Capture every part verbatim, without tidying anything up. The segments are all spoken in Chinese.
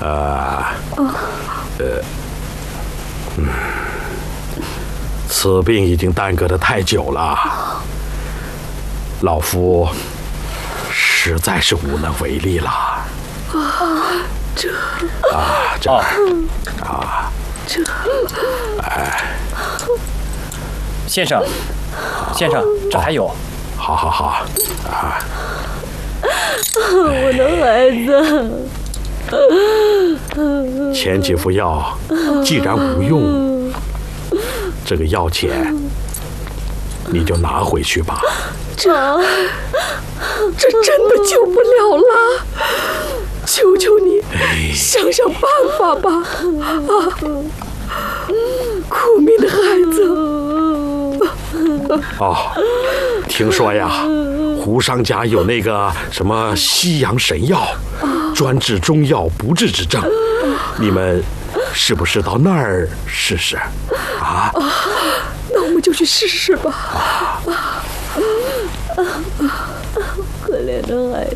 啊，呃，嗯，此病已经耽搁得太久了，老夫实在是无能为力了。 啊，这啊，这啊， 这， 哎， 先生，先生，这还有。 好好好，啊。 我的孩子， 前几副药既然无用，这个药钱你就拿回去吧。 这这真的救不了了，求求你想想办法吧！啊，苦命的孩子。 哦，听说呀，胡商家有那个什么西洋神药，专治中药不治之症，你们是不是到那儿试试？啊？ 那我们就去试试吧。啊，可怜的孩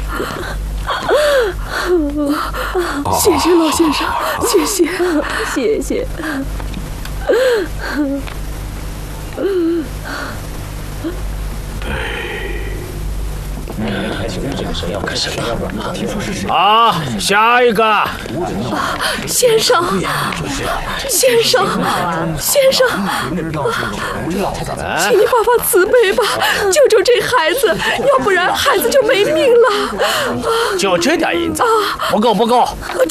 子。谢谢老先生，谢谢，谢谢。 好，下一个。 先生，先生，先生，请你发发慈悲吧，救救这孩子，要不然孩子就没命了。 就这点银子，不够不够。